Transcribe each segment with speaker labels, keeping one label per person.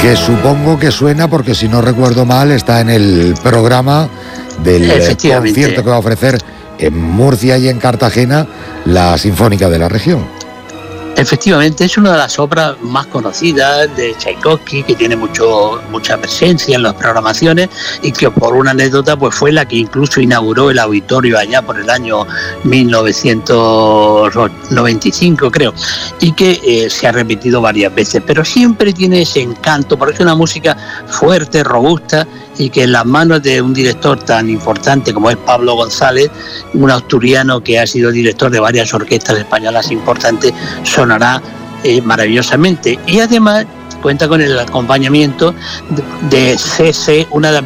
Speaker 1: Que supongo que suena porque, si no recuerdo mal, está en el programa del concierto que va a ofrecer en Murcia y en Cartagena la Sinfónica de la Región.
Speaker 2: Efectivamente, es una de las obras más conocidas de Tchaikovsky, que tiene mucha presencia en las programaciones y que, por una anécdota, pues fue la que incluso inauguró el auditorio allá por el año 1995, creo, y que se ha repetido varias veces, pero siempre tiene ese encanto, porque es una música fuerte, robusta, y que en las manos de un director tan importante como es Pablo González, un asturiano que ha sido director de varias orquestas españolas importantes, sonará maravillosamente. Y además cuenta con el acompañamiento de CC, una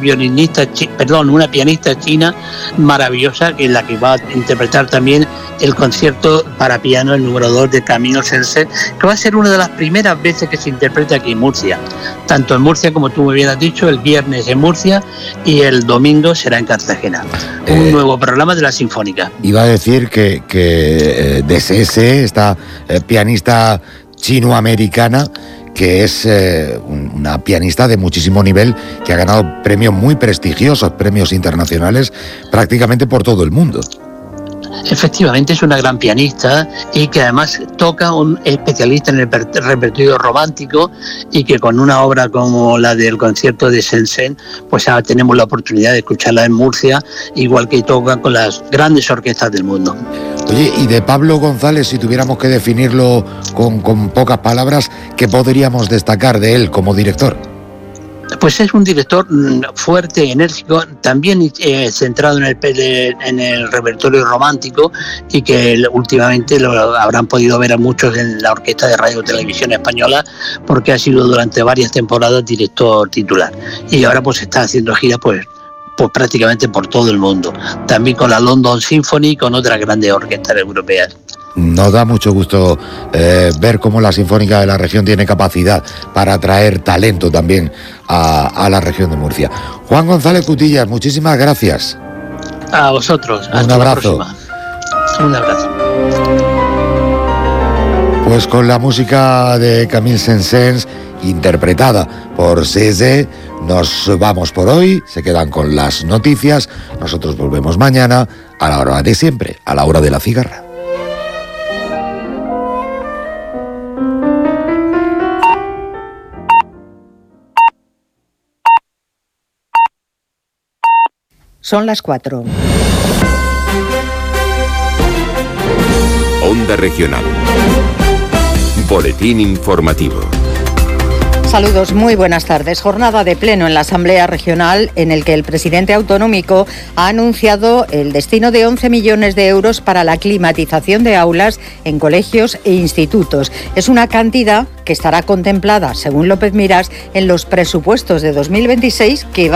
Speaker 2: pianista china maravillosa, que es la que va a interpretar también el concierto para piano, el número 2 de Camille Saint-Saëns, que va a ser una de las primeras veces que se interpreta aquí en Murcia. Tanto en Murcia, como tú me bien has dicho, el viernes en Murcia y el domingo será en Cartagena. Un nuevo programa de la Sinfónica.
Speaker 1: Iba a decir que de CC, esta pianista chino-americana, que es una pianista de muchísimo nivel, que ha ganado premios muy prestigiosos, premios internacionales prácticamente por todo el mundo.
Speaker 2: Efectivamente, es una gran pianista y que además toca un especialista en el repertorio romántico, y que con una obra como la del concierto de Saint-Saëns, pues ahora tenemos la oportunidad de escucharla en Murcia, igual que toca con las grandes orquestas del mundo.
Speaker 1: Oye, y de Pablo González, si tuviéramos que definirlo con pocas palabras, ¿qué podríamos destacar de él como director?
Speaker 2: Pues es un director fuerte, enérgico, también centrado en el repertorio romántico, y que últimamente lo habrán podido ver a muchos en la Orquesta de Radio y Televisión Española, porque ha sido durante varias temporadas director titular. Y ahora pues está haciendo gira pues prácticamente por todo el mundo, también con la London Symphony y con otras grandes orquestas europeas.
Speaker 1: Nos da mucho gusto ver cómo la Sinfónica de la Región tiene capacidad para atraer talento también a la región de Murcia. Juan González Cutillas, muchísimas gracias.
Speaker 2: A vosotros.
Speaker 1: Un abrazo.
Speaker 2: Un abrazo.
Speaker 1: Pues con la música de Camille Saint-Saëns, interpretada por CC, nos vamos por hoy. Se quedan con las noticias. Nosotros volvemos mañana a la hora de siempre, a la hora de la cigarra.
Speaker 3: Son las 4.
Speaker 4: Onda Regional. Boletín informativo.
Speaker 3: Saludos, muy buenas tardes. Jornada de pleno en la Asamblea Regional, en el que el presidente autonómico ha anunciado el destino de 11 millones de euros para la climatización de aulas en colegios e institutos. Es una cantidad que estará contemplada, según López Miras, en los presupuestos de 2026, que